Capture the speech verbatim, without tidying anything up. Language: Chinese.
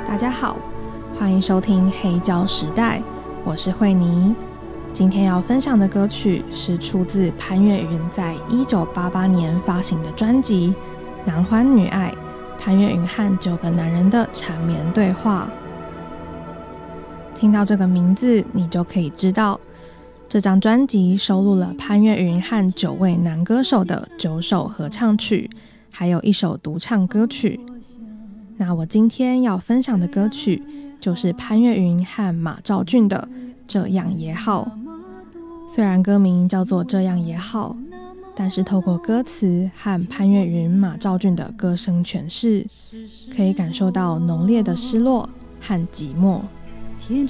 大家好，欢迎收听黑胶时代，我是慧妮。今天要分享的歌曲是出自潘越云在一九八八年发行的专辑《男欢女爱》，潘越云和九个男人的缠绵对话。听到这个名字，你就可以知道这张专辑收录了潘越云和九位男歌手的九首合唱曲，还有一首独唱歌曲。那我今天要分享的歌曲就是潘越云和马兆骏的《这样也好》。虽然歌名叫做《这样也好》，但是透过歌词和潘越云、马兆骏的歌声诠释，可以感受到浓烈的失落和寂寞。